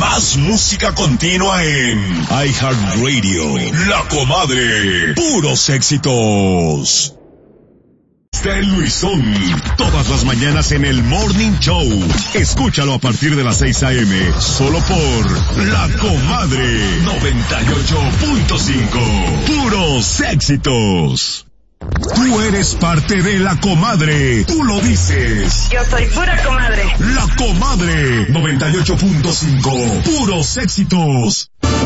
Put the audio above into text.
Más música continua en iHeartRadio. La Comadre. Puros éxitos. El Luisón, todas las mañanas en el Morning Show. Escúchalo a partir de las 6 a.m. solo por La Comadre 98.5. Puros éxitos. Tú eres parte de La Comadre. Tú lo dices. Yo soy pura comadre. La Comadre 98.5. Puros éxitos.